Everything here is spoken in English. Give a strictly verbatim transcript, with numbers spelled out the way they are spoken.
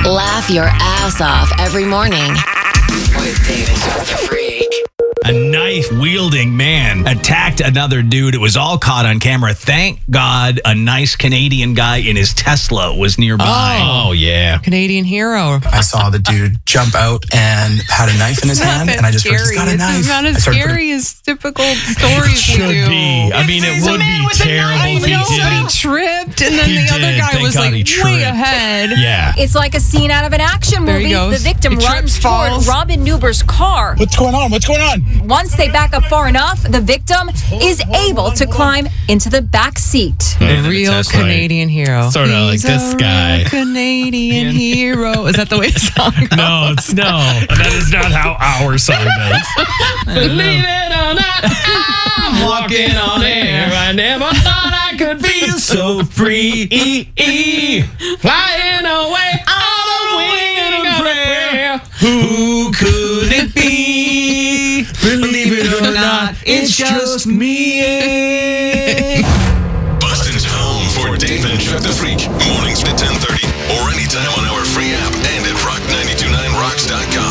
Laugh your ass off every morning with Dave and Chuck the Freak. A knife-wielding man attacked another dude. It was all caught on camera. Thank God a nice Canadian guy in his Tesla was nearby. Oh, yeah. Canadian hero. I saw the dude jump out and had a knife in his hand, and I just heard, he's got a knife. It's not I as started scary putting- as typical stories Should we do. be. I mean, it would be terrible I if he know, but he didn't. tripped, and then He the other did. guy Thank was God he like way tripped. ahead. Yeah. It's like a scene out of an action There he movie. goes. The victim He runs trips, toward falls. Robin Newber's car. What's going on? What's going on? Once they back up far enough, the victim is able to climb into the back seat. A real Canadian hero. Sort of like He's this a guy. real Canadian hero. Is that the way the song goes? No, it's no. That is not how our song goes. Believe it or not, I'm walking on air. I never thought I could feel so free. Flying away on the wing of a prayer. Who could it be? Believe it or not, it's just me. Boston's home for Dave and Chuck the Freak. Mornings at ten thirty or anytime on our free app and at rock nine two nine rocks dot com.